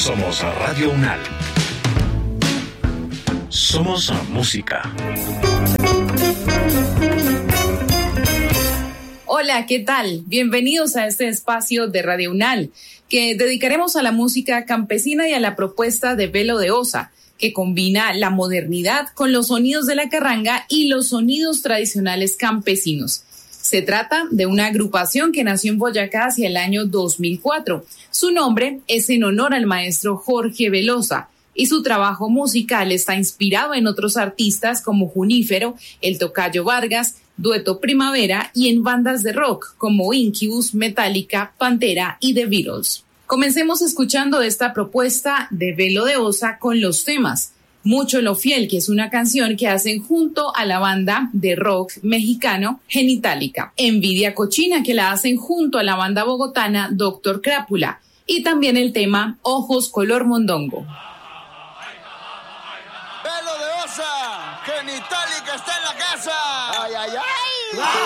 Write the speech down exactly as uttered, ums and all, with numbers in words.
Somos Radio UNAL. Somos música. Hola, ¿qué tal? Bienvenidos a este espacio de Radio UNAL, que dedicaremos a la música campesina y a la propuesta de Velo de Osa, que combina la modernidad con los sonidos de la carranga y los sonidos tradicionales campesinos. Se trata de una agrupación que nació en Boyacá hacia el año dos mil cuatro. Su nombre es en honor al maestro Jorge Velosa, y su trabajo musical está inspirado en otros artistas como Junífero, El Tocayo Vargas, Dueto Primavera y en bandas de rock como Incubus, Metallica, Pantera y The Beatles. Comencemos escuchando esta propuesta de Velo de Osa con los temas Mucho lo Fiel, que es una canción que hacen junto a la banda de rock mexicano Genitalica, Envidia Cochina, que la hacen junto a la banda bogotana Doctor Crápula, y también el tema Ojos Color Mondongo. Velo de Osa, Genitalica está en la casa. Ay, ay, ay.